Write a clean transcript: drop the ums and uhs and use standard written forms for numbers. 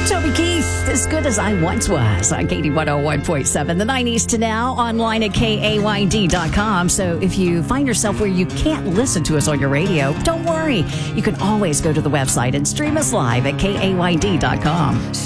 Toby Keith, As Good As I Once Was on KD 101.7, the 90s to now, online at KAYD.com. So if you find yourself where you can't listen to us on your radio, don't worry. You can always go to the website and stream us live at KAYD.com.